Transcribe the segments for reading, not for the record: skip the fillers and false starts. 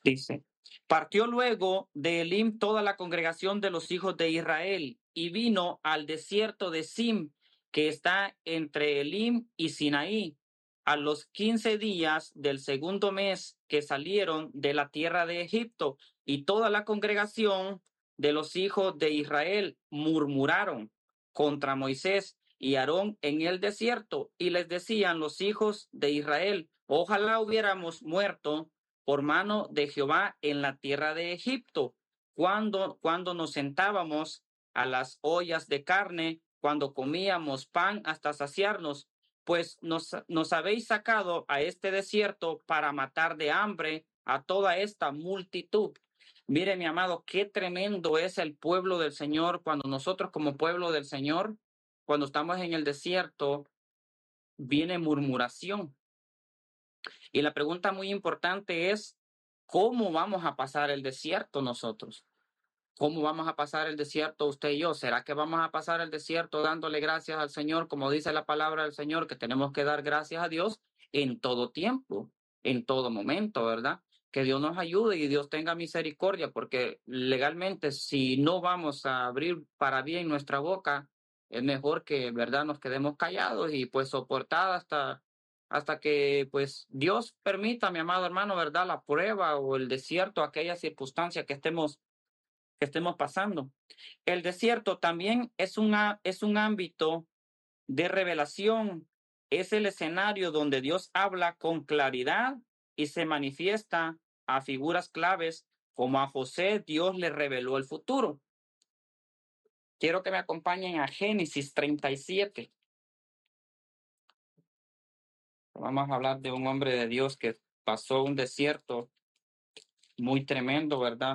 Dice, partió luego de Elim toda la congregación de los hijos de Israel y vino al desierto de Sim, que está entre Elim y Sinaí, a los 15 días del segundo mes que salieron de la tierra de Egipto, y toda la congregación de los hijos de Israel murmuraron contra Moisés y Aarón en el desierto, y les decían los hijos de Israel, ojalá hubiéramos muerto por mano de Jehová en la tierra de Egipto, cuando nos sentábamos a las ollas de carne, cuando comíamos pan hasta saciarnos, pues nos habéis sacado a este desierto para matar de hambre a toda esta multitud. Mire, mi amado, qué tremendo es el pueblo del Señor cuando nosotros como pueblo del Señor, cuando estamos en el desierto, viene murmuración. Y la pregunta muy importante es, ¿cómo vamos a pasar el desierto nosotros? ¿Cómo vamos a pasar el desierto usted y yo? ¿Será que vamos a pasar el desierto dándole gracias al Señor, como dice la palabra del Señor, que tenemos que dar gracias a Dios en todo tiempo, en todo momento, ¿verdad? Que Dios nos ayude y Dios tenga misericordia, porque legalmente si no vamos a abrir para bien nuestra boca, es mejor que, ¿verdad?, nos quedemos callados y pues soportar hasta que pues Dios permita, mi amado hermano, ¿verdad?, la prueba o el desierto, aquella circunstancia que estemos pasando. El desierto también es un ámbito de revelación, es el escenario donde Dios habla con claridad y se manifiesta a figuras claves, como a José Dios le reveló el futuro. Quiero que me acompañen a Génesis 37. Vamos a hablar de un hombre de Dios que pasó un desierto muy tremendo, ¿verdad?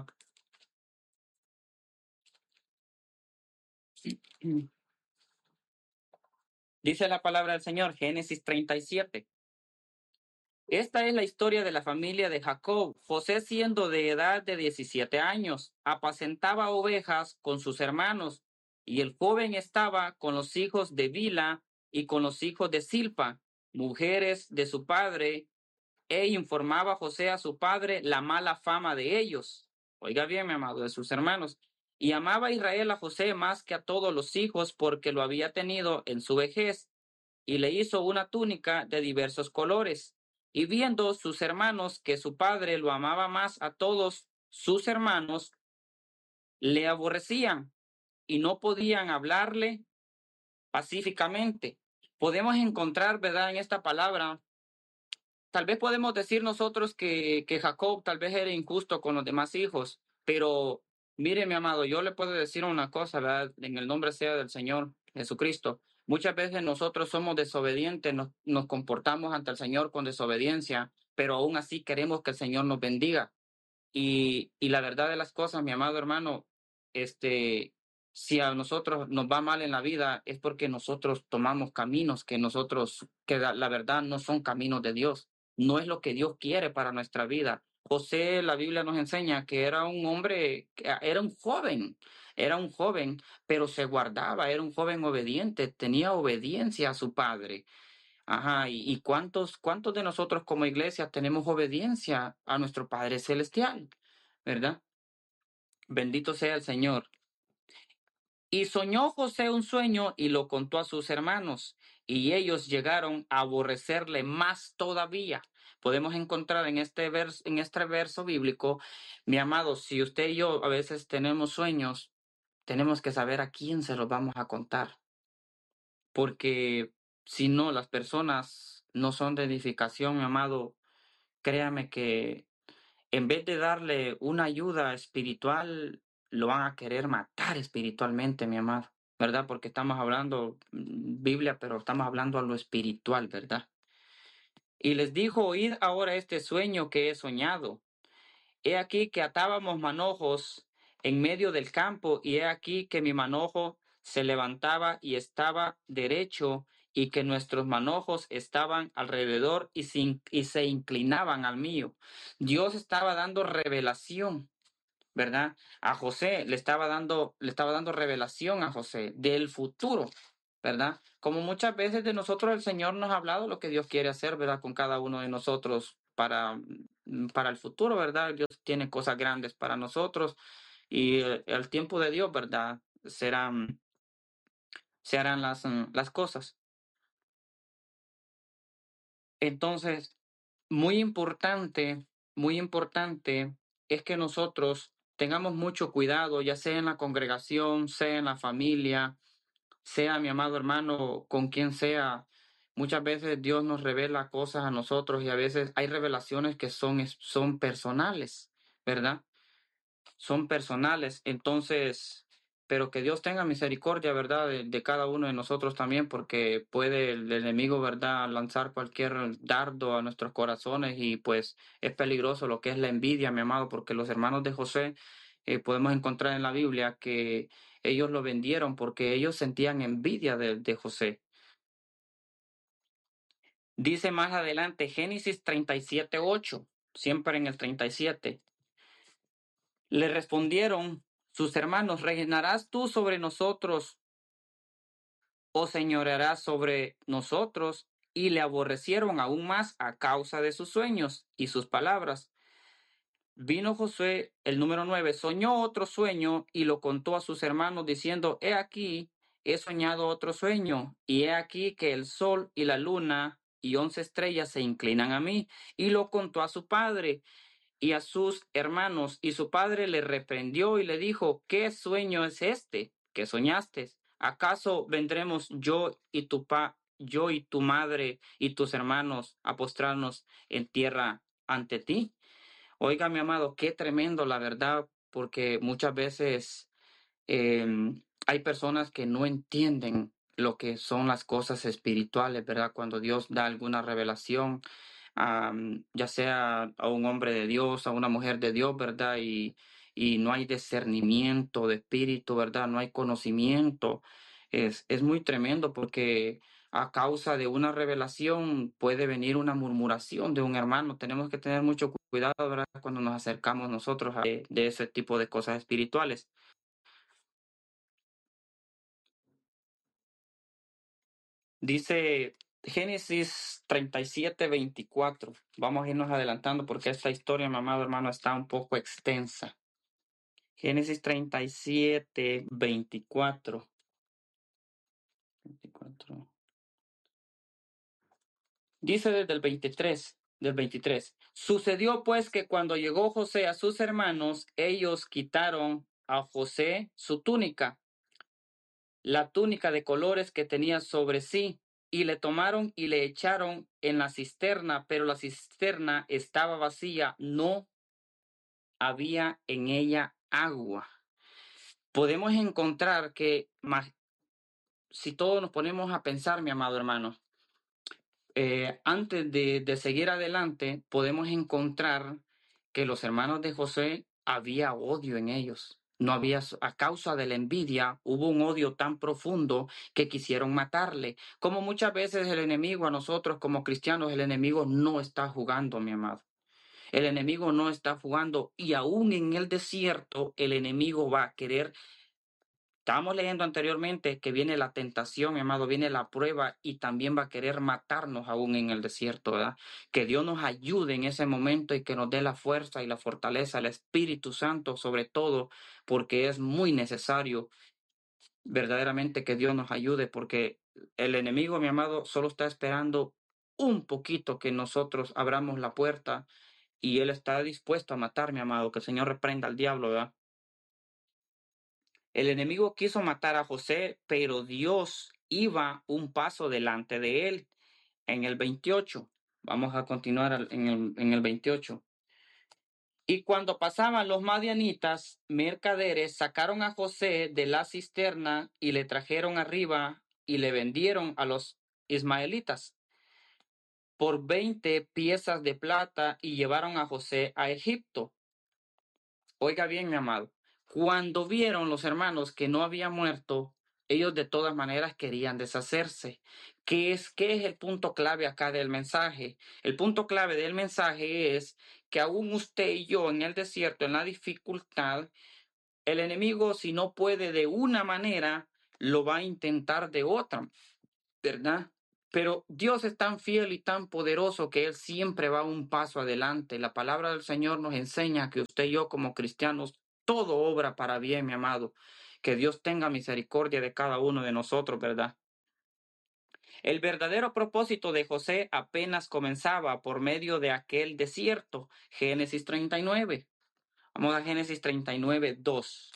Dice la palabra del Señor, Génesis 37. Esta es la historia de la familia de Jacob. José, siendo de edad de 17 años, apacentaba ovejas con sus hermanos, y el joven estaba con los hijos de Bila y con los hijos de Silpa, mujeres de su padre, e informaba José a su padre la mala fama de ellos. Oiga bien, mi amado, de sus hermanos. Y amaba Israel a José más que a todos los hijos, porque lo había tenido en su vejez, y le hizo una túnica de diversos colores. Y viendo sus hermanos que su padre lo amaba más a todos sus hermanos, le aborrecían y no podían hablarle pacíficamente. Podemos encontrar, ¿verdad?, en esta palabra, tal vez podemos decir nosotros que Jacob tal vez era injusto con los demás hijos, pero mire, mi amado, yo le puedo decir una cosa, ¿verdad?, en el nombre sea del Señor Jesucristo. Muchas veces nosotros somos desobedientes, nos comportamos ante el Señor con desobediencia, pero aún así queremos que el Señor nos bendiga. Y la verdad de las cosas, mi amado hermano, si a nosotros nos va mal en la vida, es porque nosotros tomamos caminos que la verdad no son caminos de Dios. No es lo que Dios quiere para nuestra vida. José, la Biblia nos enseña que era un hombre, era un joven, pero se guardaba, era un joven obediente, tenía obediencia a su padre. Ajá, y cuántos de nosotros como iglesia tenemos obediencia a nuestro Padre Celestial, ¿verdad? Bendito sea el Señor. Y soñó José un sueño y lo contó a sus hermanos, y ellos llegaron a aborrecerle más todavía. Podemos encontrar en este verso bíblico, mi amado, si usted y yo a veces tenemos sueños, tenemos que saber a quién se los vamos a contar, porque si no, las personas no son de edificación, mi amado. Créame que en vez de darle una ayuda espiritual, lo van a querer matar espiritualmente, mi amado, ¿verdad? Porque estamos hablando Biblia, pero estamos hablando a lo espiritual, ¿verdad? Y les dijo, oíd ahora este sueño que he soñado. He aquí que atábamos manojos en medio del campo, y he aquí que mi manojo se levantaba y estaba derecho, y que nuestros manojos estaban alrededor y se inclinaban al mío. Dios estaba dando revelación, ¿verdad? A José le estaba dando revelación a José del futuro, ¿verdad? Como muchas veces de nosotros el Señor nos ha hablado lo que Dios quiere hacer, ¿verdad? Con cada uno de nosotros para para el futuro, ¿verdad? Dios tiene cosas grandes para nosotros y el tiempo de Dios, ¿verdad? Se harán las cosas. Entonces, muy importante es que nosotros tengamos mucho cuidado, ya sea en la congregación, sea en la familia, sea mi amado hermano, con quien sea. Muchas veces Dios nos revela cosas a nosotros y a veces hay revelaciones que son personales, ¿verdad? Son personales. Entonces, pero que Dios tenga misericordia, ¿verdad? De cada uno de nosotros también, porque puede el enemigo, ¿verdad?, lanzar cualquier dardo a nuestros corazones y pues es peligroso lo que es la envidia, mi amado, porque los hermanos de José podemos encontrar en la Biblia que ellos lo vendieron porque ellos sentían envidia de José. Dice más adelante Génesis 37:8, siempre en el 37. Le respondieron sus hermanos: ¿reinarás tú sobre nosotros o señorearás sobre nosotros? Y le aborrecieron aún más a causa de sus sueños y sus palabras. Vino Josué, el número 9, soñó otro sueño y lo contó a sus hermanos diciendo: he aquí, he soñado otro sueño, y he aquí que el sol y la luna y 11 estrellas se inclinan a mí. Y lo contó a su padre y a sus hermanos, y su padre le reprendió y le dijo: ¿qué sueño es este que soñaste? ¿Acaso vendremos yo y tu madre y tus hermanos a postrarnos en tierra ante ti? Oiga, mi amado, qué tremendo, la verdad, porque muchas veces hay personas que no entienden lo que son las cosas espirituales, ¿verdad? Cuando Dios da alguna revelación, ya sea a un hombre de Dios, a una mujer de Dios, ¿verdad? Y no hay discernimiento de espíritu, ¿verdad? No hay conocimiento. Es muy tremendo porque a causa de una revelación puede venir una murmuración de un hermano. Tenemos que tener mucho cuidado, ¿verdad?, cuando nos acercamos nosotros de ese tipo de cosas espirituales. Dice Génesis 37:24. Vamos a irnos adelantando porque esta historia, mi amado hermano, está un poco extensa. Génesis 37:24. 24. Dice desde el 23. Sucedió pues que cuando llegó José a sus hermanos, ellos quitaron a José su túnica, la túnica de colores que tenía sobre sí, y le tomaron y le echaron en la cisterna, pero la cisterna estaba vacía, no había en ella agua. Podemos encontrar que, si todos nos ponemos a pensar, mi amado hermano, antes de seguir adelante, podemos encontrar que los hermanos de José había odio en ellos. No había, a causa de la envidia, hubo un odio tan profundo que quisieron matarle. Como muchas veces el enemigo, a nosotros como cristianos, el enemigo no está jugando, mi amado. El enemigo no está jugando, y aún en el desierto el enemigo va a querer. Estábamos leyendo anteriormente que viene la tentación, mi amado, viene la prueba y también va a querer matarnos aún en el desierto, ¿verdad? Que Dios nos ayude en ese momento y que nos dé la fuerza y la fortaleza, el Espíritu Santo sobre todo, porque es muy necesario verdaderamente que Dios nos ayude, porque el enemigo, mi amado, solo está esperando un poquito que nosotros abramos la puerta y él está dispuesto a matar, mi amado. Que el Señor reprenda al diablo, ¿verdad? El enemigo quiso matar a José, pero Dios iba un paso delante de él. En el 28, vamos a continuar en el 28. Y cuando pasaban los madianitas, mercaderes, sacaron a José de la cisterna y le trajeron arriba y le vendieron a los ismaelitas por 20 piezas de plata y llevaron a José a Egipto. Oiga bien, mi amado, cuando vieron los hermanos que no había muerto, ellos de todas maneras querían deshacerse. ¿Qué es el punto clave acá del mensaje? El punto clave del mensaje es que aún usted y yo en el desierto, en la dificultad, el enemigo, si no puede de una manera, lo va a intentar de otra, ¿verdad? Pero Dios es tan fiel y tan poderoso que Él siempre va un paso adelante. La palabra del Señor nos enseña que usted y yo como cristianos, todo obra para bien, mi amado. Que Dios tenga misericordia de cada uno de nosotros, ¿verdad? El verdadero propósito de José apenas comenzaba por medio de aquel desierto. Génesis 39. Vamos a Génesis 39, 2.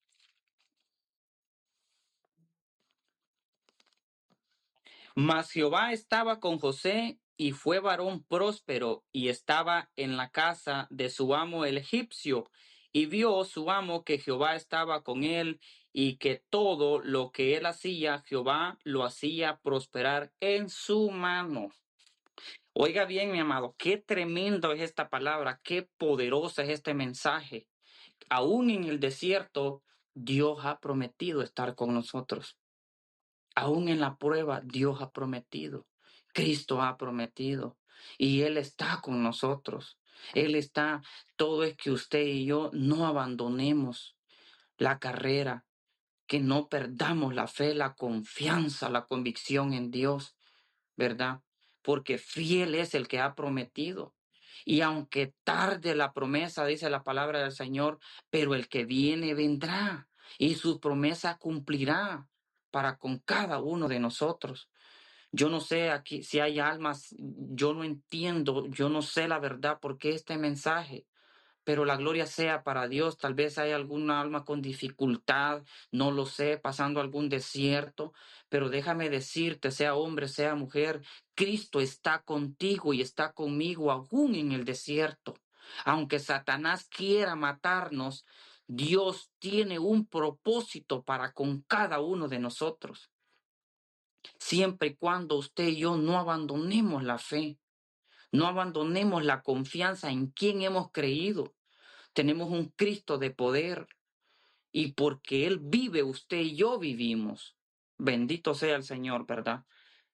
Mas Jehová estaba con José y fue varón próspero y estaba en la casa de su amo el egipcio. Y vio su amo que Jehová estaba con él y que todo lo que él hacía, Jehová lo hacía prosperar en su mano. Oiga bien, mi amado, qué tremendo es esta palabra, qué poderosa es este mensaje. Aún en el desierto, Dios ha prometido estar con nosotros. Aún en la prueba, Dios ha prometido. Cristo ha prometido. Y Él está con nosotros. Él está. Todo es que usted y yo no abandonemos la carrera, que no perdamos la fe, la confianza, la convicción en Dios, ¿verdad? Porque fiel es el que ha prometido. Y aunque tarde la promesa, dice la palabra del Señor, pero el que viene vendrá y su promesa cumplirá para con cada uno de nosotros. Yo no sé aquí si hay almas, yo no entiendo, yo no sé la verdad por qué este mensaje, pero la gloria sea para Dios. Tal vez hay alguna alma con dificultad, no lo sé, pasando algún desierto, pero déjame decirte, sea hombre, sea mujer, Cristo está contigo y está conmigo aún en el desierto. Aunque Satanás quiera matarnos, Dios tiene un propósito para con cada uno de nosotros. Siempre y cuando usted y yo no abandonemos la fe, no abandonemos la confianza en quien hemos creído. Tenemos un Cristo de poder y porque Él vive, usted y yo vivimos. Bendito sea el Señor, ¿verdad?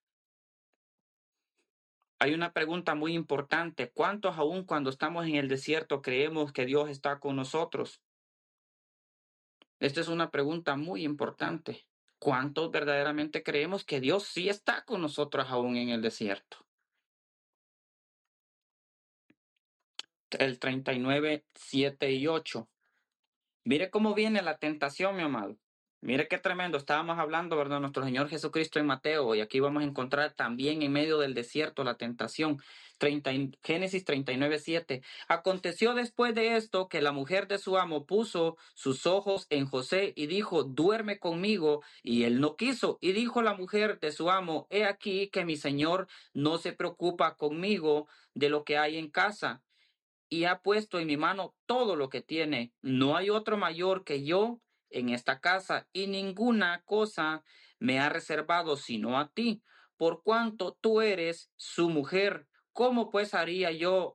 Hay una pregunta muy importante. ¿Cuántos aún cuando estamos en el desierto creemos que Dios está con nosotros? Esta es una pregunta muy importante. ¿Cuántos verdaderamente creemos que Dios sí está con nosotros aún en el desierto? El 39, 7 y 8. Mire cómo viene la tentación, mi amado. Mire qué tremendo. Estábamos hablando, ¿verdad? Nuestro Señor Jesucristo en Mateo, y aquí vamos a encontrar también en medio del desierto la tentación. Génesis 39, 7. Aconteció después de esto que la mujer de su amo puso sus ojos en José y dijo, duerme conmigo. Y él no quiso. Y dijo la mujer de su amo, he aquí que mi señor no se preocupa conmigo de lo que hay en casa y ha puesto en mi mano todo lo que tiene. No hay otro mayor que yo en esta casa, y ninguna cosa me ha reservado sino a ti, por cuanto tú eres su mujer. ¿Cómo pues haría yo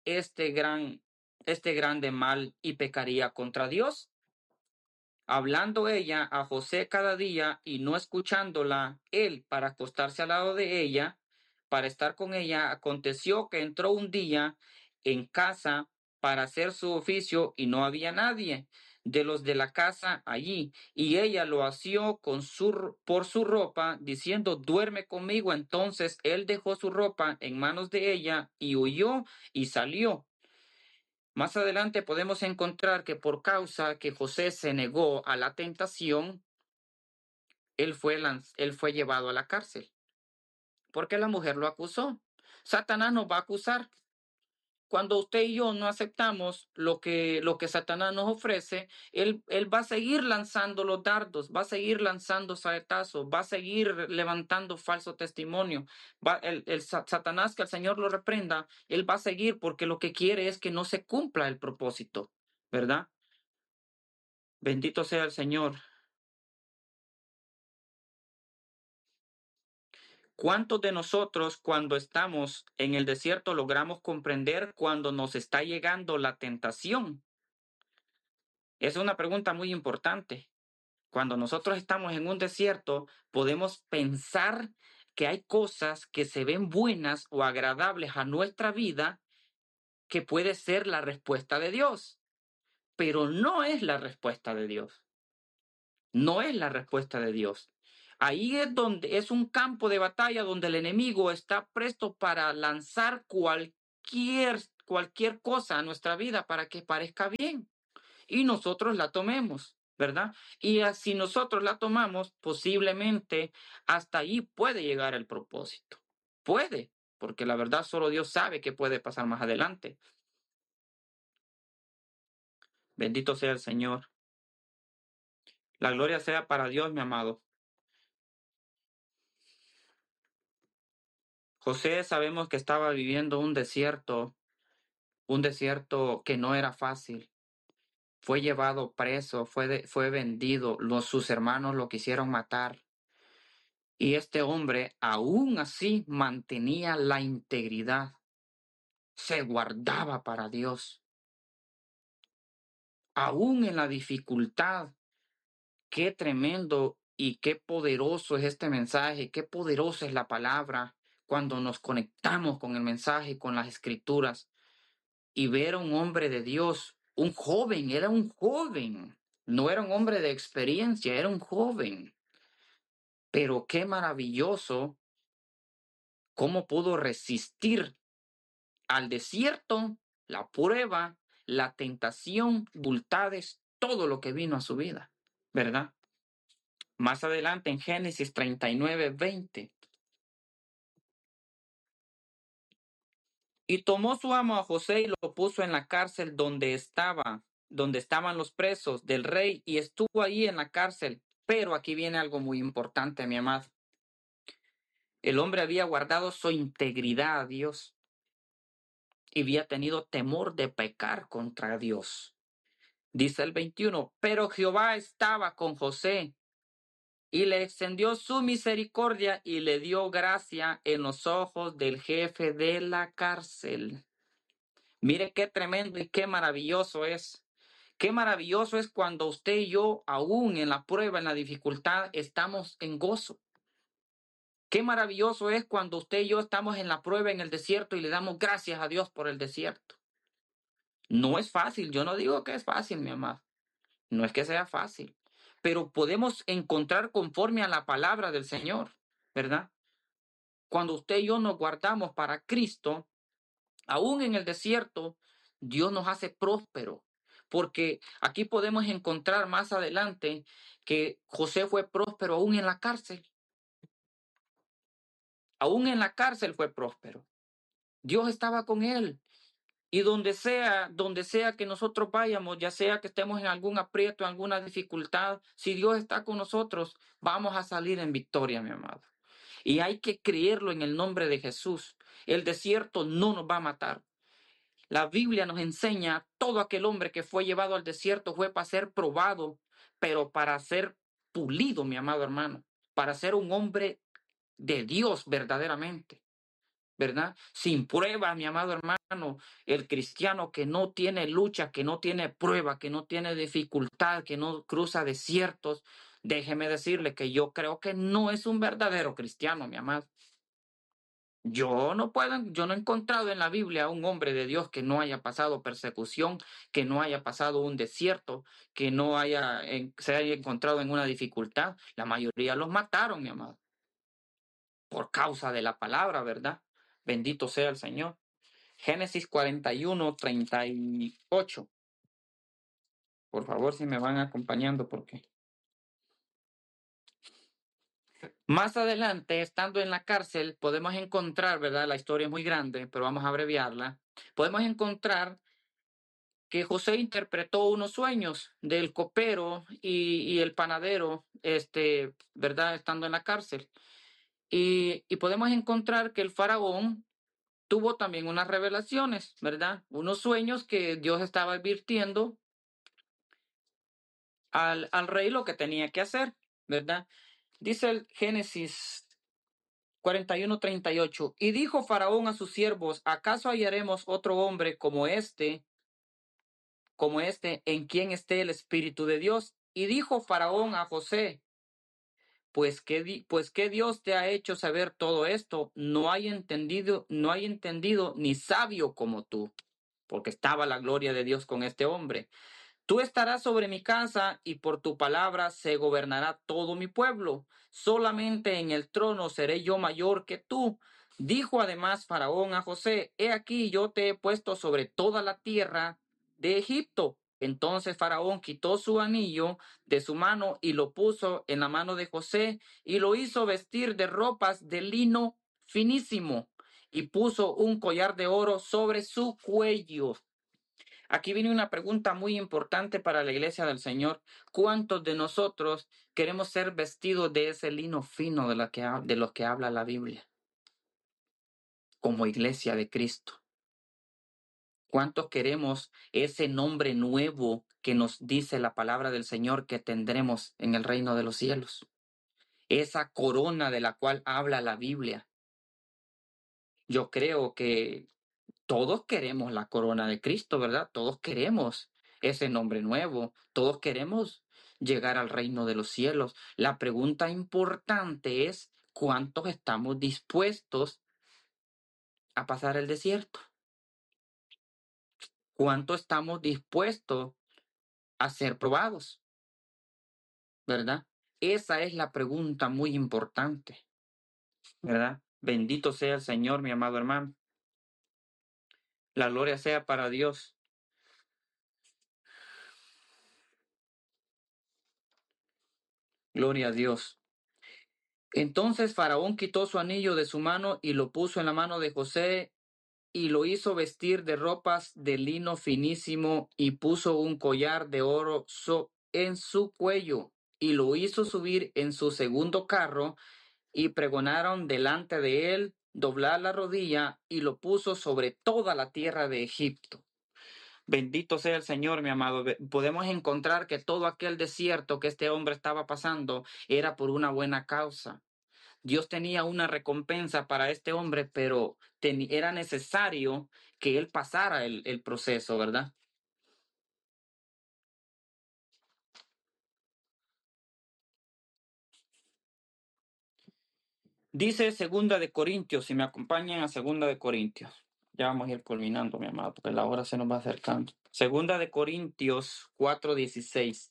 este grande mal y pecaría contra Dios? Hablando ella a José cada día y no escuchándola él para acostarse al lado de ella, para estar con ella, aconteció que entró un día en casa para hacer su oficio y no había nadie de los de la casa allí, y ella lo asió por su ropa, diciendo, duerme conmigo. Entonces él dejó su ropa en manos de ella y huyó y salió. Más adelante podemos encontrar que por causa que José se negó a la tentación, él fue llevado a la cárcel, porque la mujer lo acusó. Satanás nos va a acusar. Cuando usted y yo no aceptamos lo que Satanás nos ofrece, él va a seguir lanzando los dardos, va a seguir lanzando saetazos, va a seguir levantando falso testimonio. Satanás, que el Señor lo reprenda, él va a seguir porque lo que quiere es que no se cumpla el propósito, ¿verdad? Bendito sea el Señor. ¿Cuántos de nosotros cuando estamos en el desierto logramos comprender cuando nos está llegando la tentación? Es una pregunta muy importante. Cuando nosotros estamos en un desierto, podemos pensar que hay cosas que se ven buenas o agradables a nuestra vida que puede ser la respuesta de Dios, pero no es la respuesta de Dios. No es la respuesta de Dios. Ahí es donde es un campo de batalla donde el enemigo está presto para lanzar cualquier cosa a nuestra vida para que parezca bien y nosotros la tomemos, ¿verdad? Y así nosotros la tomamos, posiblemente hasta ahí puede llegar el propósito. Puede, porque la verdad solo Dios sabe qué puede pasar más adelante. Bendito sea el Señor. La gloria sea para Dios, mi amado. José sabemos que estaba viviendo un desierto que no era fácil. Fue llevado preso, fue vendido, sus hermanos lo quisieron matar. Y este hombre aún así mantenía la integridad, se guardaba para Dios. Aún en la dificultad, qué tremendo y qué poderoso es este mensaje, qué poderosa es la palabra cuando nos conectamos con el mensaje, con las escrituras. Y ver a un hombre de Dios, un joven, era un joven, no era un hombre de experiencia, era un joven. Pero qué maravilloso cómo pudo resistir al desierto, la prueba, la tentación, dificultades, todo lo que vino a su vida, ¿verdad? Más adelante en Génesis 39:20. Y tomó su amo a José y lo puso en la cárcel donde estaban los presos del rey, y estuvo ahí en la cárcel. Pero aquí viene algo muy importante, mi amado. El hombre había guardado su integridad a Dios y había tenido temor de pecar contra Dios. Dice el 21, pero Jehová estaba con José y le extendió su misericordia y le dio gracia en los ojos del jefe de la cárcel. Mire qué tremendo y qué maravilloso es. Qué maravilloso es cuando usted y yo, aún en la prueba, en la dificultad, estamos en gozo. Qué maravilloso es cuando usted y yo estamos en la prueba, en el desierto, y le damos gracias a Dios por el desierto. No es fácil, yo no digo que es fácil, mi amado. No es que sea fácil, pero podemos encontrar conforme a la palabra del Señor, ¿verdad? Cuando usted y yo nos guardamos para Cristo, aún en el desierto, Dios nos hace próspero. Porque aquí podemos encontrar más adelante que José fue próspero aún en la cárcel. Aún en la cárcel fue próspero. Dios estaba con él. Y donde sea que nosotros vayamos, ya sea que estemos en algún aprieto, en alguna dificultad, si Dios está con nosotros, vamos a salir en victoria, mi amado. Y hay que creerlo en el nombre de Jesús. El desierto no nos va a matar. La Biblia nos enseña, todo aquel hombre que fue llevado al desierto fue para ser probado, pero para ser pulido, mi amado hermano, para ser un hombre de Dios verdaderamente. ¿Verdad? Sin prueba, mi amado hermano, el cristiano que no tiene lucha, que no tiene prueba, que no tiene dificultad, que no cruza desiertos, déjeme decirle que yo creo que no es un verdadero cristiano, mi amado. Yo no he encontrado en la Biblia a un hombre de Dios que no haya pasado persecución, que no haya pasado un desierto, que no se haya encontrado en una dificultad. La mayoría los mataron, mi amado, por causa de la palabra, ¿verdad? Bendito sea el Señor. Génesis 41:38. Por favor, si me van acompañando, porque más adelante, estando en la cárcel, podemos encontrar, ¿verdad? La historia es muy grande, pero vamos a abreviarla. Podemos encontrar que José interpretó unos sueños del copero y el panadero, ¿verdad? Estando en la cárcel. Y podemos encontrar que el faraón tuvo también unas revelaciones, ¿verdad? Unos sueños que Dios estaba advirtiendo al rey lo que tenía que hacer, ¿verdad? Dice el Génesis 41:38, y dijo Faraón a sus siervos, ¿acaso hallaremos otro hombre como este, en quien esté el Espíritu de Dios? Y dijo Faraón a José, pues qué Dios te ha hecho saber todo esto, no hay entendido ni sabio como tú, porque estaba la gloria de Dios con este hombre. Tú estarás sobre mi casa y por tu palabra se gobernará todo mi pueblo. Solamente en el trono seré yo mayor que tú. Dijo además Faraón a José, he aquí yo te he puesto sobre toda la tierra de Egipto. Entonces Faraón quitó su anillo de su mano y lo puso en la mano de José y lo hizo vestir de ropas de lino finísimo y puso un collar de oro sobre su cuello. Aquí viene una pregunta muy importante para la iglesia del Señor. ¿Cuántos de nosotros queremos ser vestidos de ese lino fino de lo que habla la Biblia como iglesia de Cristo? ¿Cuántos queremos ese nombre nuevo que nos dice la palabra del Señor que tendremos en el reino de los cielos? Esa corona de la cual habla la Biblia. Yo creo que todos queremos la corona de Cristo, ¿verdad? Todos queremos ese nombre nuevo. Todos queremos llegar al reino de los cielos. La pregunta importante es, ¿cuántos estamos dispuestos a pasar el desierto? ¿Cuántos estamos dispuestos a ser probados? ¿Verdad? Esa es la pregunta muy importante, ¿verdad? Bendito sea el Señor, mi amado hermano. La gloria sea para Dios. Gloria a Dios. Entonces Faraón quitó su anillo de su mano y lo puso en la mano de José y lo hizo vestir de ropas de lino finísimo y puso un collar de oro en su cuello y lo hizo subir en su segundo carro y pregonaron delante de él doblar la rodilla y lo puso sobre toda la tierra de Egipto. Bendito sea el Señor, mi amado. Podemos encontrar que todo aquel desierto que este hombre estaba pasando era por una buena causa. Dios tenía una recompensa para este hombre, pero era necesario que él pasara el proceso, ¿verdad? Dice Segunda de Corintios, si me acompañan a Segunda de Corintios. Ya vamos a ir culminando, mi amado, porque la hora se nos va acercando. Segunda de Corintios 4:16.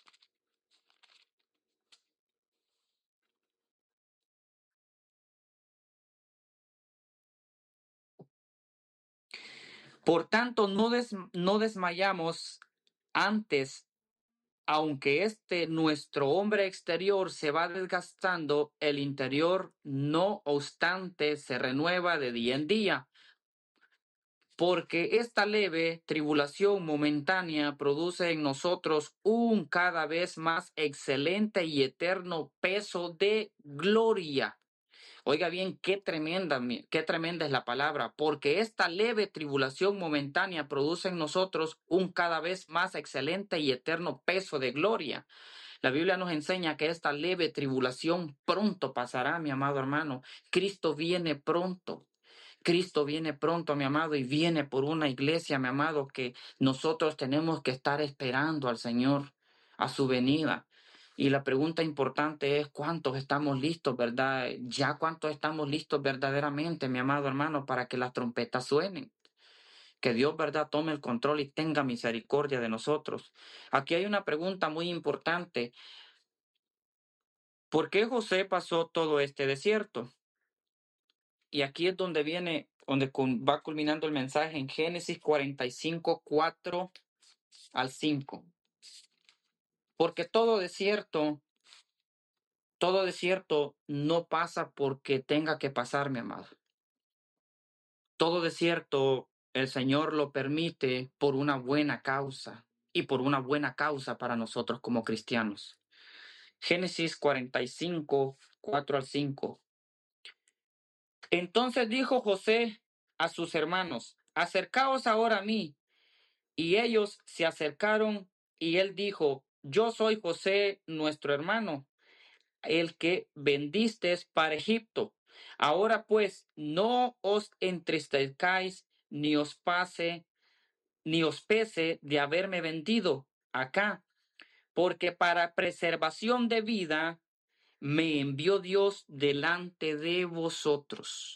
Por tanto, no desmayamos antes, aunque nuestro hombre exterior se va desgastando, el interior no obstante se renueva de día en día, porque esta leve tribulación momentánea produce en nosotros un cada vez más excelente y eterno peso de gloria. Oiga bien, qué tremenda es la palabra, porque esta leve tribulación momentánea produce en nosotros un cada vez más excelente y eterno peso de gloria. La Biblia nos enseña que esta leve tribulación pronto pasará, mi amado hermano. Cristo viene pronto. Cristo viene pronto, mi amado, y viene por una iglesia, mi amado, que nosotros tenemos que estar esperando al Señor, a su venida. Y la pregunta importante es, ¿cuántos estamos listos, verdad? Ya cuántos estamos listos verdaderamente, mi amado hermano, para que las trompetas suenen. Que Dios, verdad, tome el control y tenga misericordia de nosotros. Aquí hay una pregunta muy importante. ¿Por qué José pasó todo este desierto? Y aquí es donde va culminando el mensaje en Génesis 45, 4 al 5. Porque todo desierto no pasa porque tenga que pasar, mi amado. Todo desierto el Señor lo permite por una buena causa y por una buena causa para nosotros como cristianos. Génesis 45, 4 al 5. Entonces dijo José a sus hermanos, acercaos ahora a mí. Y ellos se acercaron y él dijo, yo soy José, nuestro hermano, el que vendisteis para Egipto. Ahora pues, no os entristezcáis ni os pese de haberme vendido acá, porque para preservación de vida me envió Dios delante de vosotros.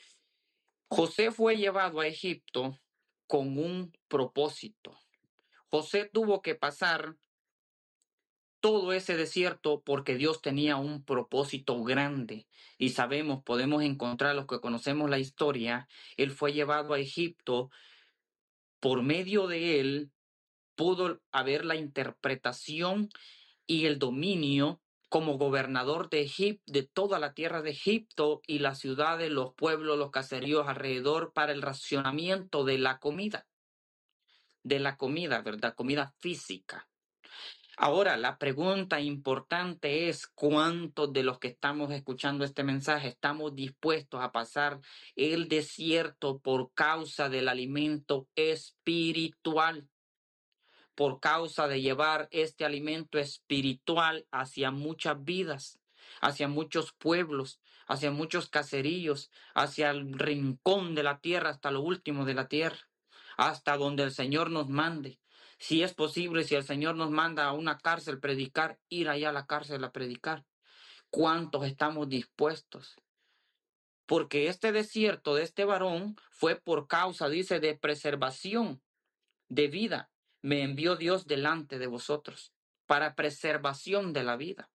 José fue llevado a Egipto con un propósito. José tuvo que pasar todo ese desierto porque Dios tenía un propósito grande. Y sabemos, podemos encontrar, los que conocemos la historia, él fue llevado a Egipto. Por medio de él pudo haber la interpretación y el dominio como gobernador de Egipto, de toda la tierra de Egipto y las ciudades, los pueblos, los caseríos alrededor para el racionamiento de la comida, ¿verdad? Comida física. Ahora, la pregunta importante es, ¿cuántos de los que estamos escuchando este mensaje estamos dispuestos a pasar el desierto por causa del alimento espiritual? Por causa de llevar este alimento espiritual hacia muchas vidas, hacia muchos pueblos, hacia muchos caseríos, hacia el rincón de la tierra, hasta lo último de la tierra, hasta donde el Señor nos mande. Si es posible, si el Señor nos manda a una cárcel predicar, ir allá a la cárcel a predicar. ¿Cuántos estamos dispuestos? Porque este desierto de este varón fue por causa, dice, de preservación de vida. Me envió Dios delante de vosotros para preservación de la vida.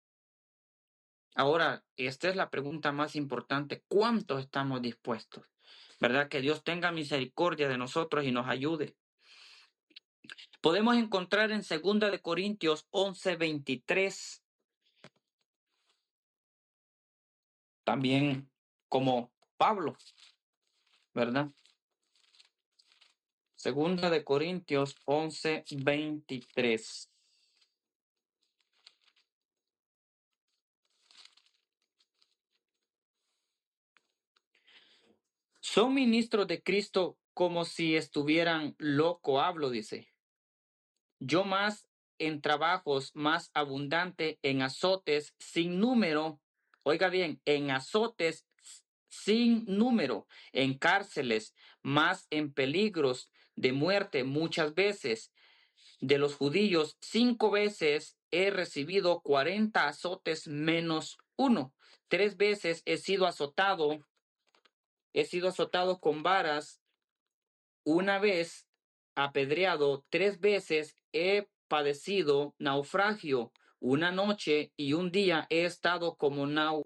Ahora, esta es la pregunta más importante. ¿Cuánto estamos dispuestos? ¿Verdad? Que Dios tenga misericordia de nosotros y nos ayude. Podemos encontrar en 2 Corintios 11:23. También como Pablo, ¿verdad? 2 Corintios 11:23. Son ministros de Cristo como si estuvieran loco, hablo, dice. Yo más en trabajos, más abundante, en azotes sin número. Oiga bien, en azotes sin número, en cárceles, más en peligros de muerte muchas veces. De los judíos, 5 veces he recibido 40 azotes menos 1. 3 veces he sido azotado con varas, una vez apedreado, 3 veces he padecido naufragio, una noche y un día he estado como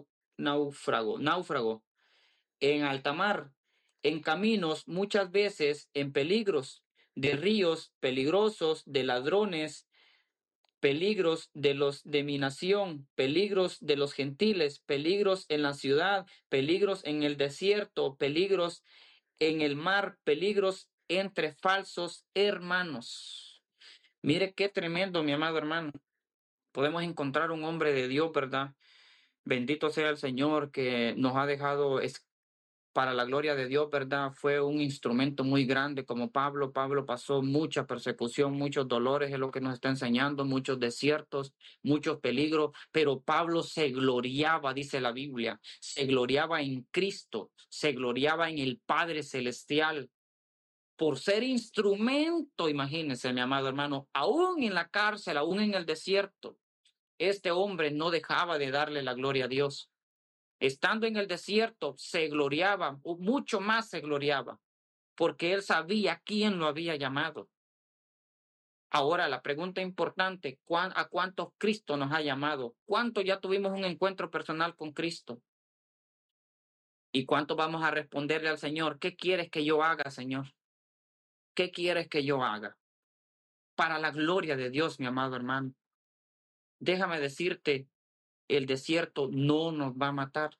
náufrago en alta mar, en caminos muchas veces en peligros, de ríos peligrosos, de ladrones, peligros de los de mi nación, peligros de los gentiles, peligros en la ciudad, peligros en el desierto, peligros en el mar, peligros entre falsos hermanos. Mire qué tremendo, mi amado hermano. Podemos encontrar un hombre de Dios, ¿verdad? Bendito sea el Señor que nos ha dejado para la gloria de Dios, ¿verdad? Fue un instrumento muy grande como Pablo. Pablo pasó mucha persecución, muchos dolores, es lo que nos está enseñando, muchos desiertos, muchos peligros, pero Pablo se gloriaba, dice la Biblia, se gloriaba en Cristo, se gloriaba en el Padre Celestial. Por ser instrumento, imagínense, mi amado hermano, aún en la cárcel, aún en el desierto, este hombre no dejaba de darle la gloria a Dios. Estando en el desierto, se gloriaba, o mucho más se gloriaba, porque él sabía quién lo había llamado. Ahora, la pregunta importante, ¿a cuántos Cristo nos ha llamado? ¿Cuántos ya tuvimos un encuentro personal con Cristo? ¿Y cuántos vamos a responderle al Señor? ¿Qué quieres que yo haga, Señor? ¿Qué quieres que yo haga? Para la gloria de Dios, mi amado hermano. Déjame decirte, el desierto no nos va a matar.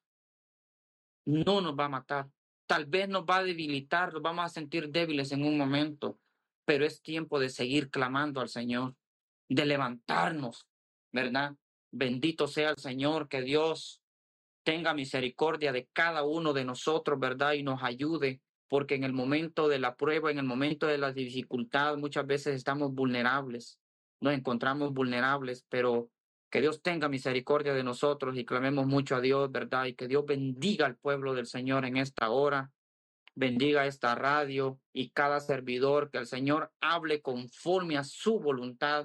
No nos va a matar. Tal vez nos va a debilitar, nos vamos a sentir débiles en un momento, pero es tiempo de seguir clamando al Señor, de levantarnos, ¿verdad? Bendito sea el Señor, que Dios tenga misericordia de cada uno de nosotros, ¿verdad? Y nos ayude, porque en el momento de la prueba, en el momento de la dificultad, muchas veces estamos vulnerables, nos encontramos vulnerables, pero que Dios tenga misericordia de nosotros y clamemos mucho a Dios, ¿verdad? Y que Dios bendiga al pueblo del Señor en esta hora, bendiga esta radio y cada servidor, que el Señor hable conforme a su voluntad